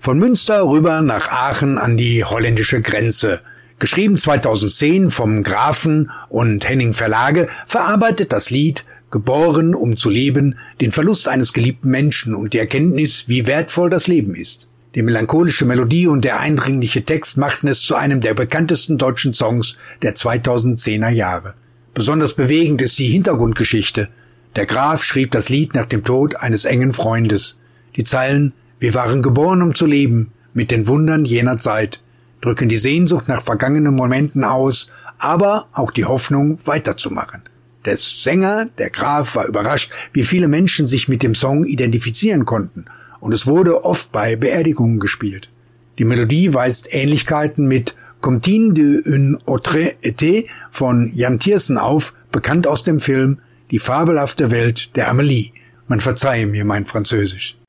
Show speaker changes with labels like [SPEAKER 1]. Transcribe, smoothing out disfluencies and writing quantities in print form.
[SPEAKER 1] Von Münster rüber nach Aachen an die holländische Grenze. Geschrieben 2010 vom Grafen und Henning Verlage, verarbeitet das Lied Geboren, um zu leben, den Verlust eines geliebten Menschen und die Erkenntnis, wie wertvoll das Leben ist. Die melancholische Melodie und der eindringliche Text machten es zu einem der bekanntesten deutschen Songs der 2010er Jahre. Besonders bewegend ist die Hintergrundgeschichte. Der Graf schrieb das Lied nach dem Tod eines engen Freundes. Die Zeilen „Wir waren geboren, um zu leben, mit den Wundern jener Zeit" drücken die Sehnsucht nach vergangenen Momenten aus, aber auch die Hoffnung, weiterzumachen. Der Sänger, der Graf, war überrascht, wie viele Menschen sich mit dem Song identifizieren konnten, und es wurde oft bei Beerdigungen gespielt. Die Melodie weist Ähnlichkeiten mit Comptine d'un autre été von Jan Tiersen auf, bekannt aus dem Film Die fabelhafte Welt der Amelie. Man verzeihe mir mein Französisch.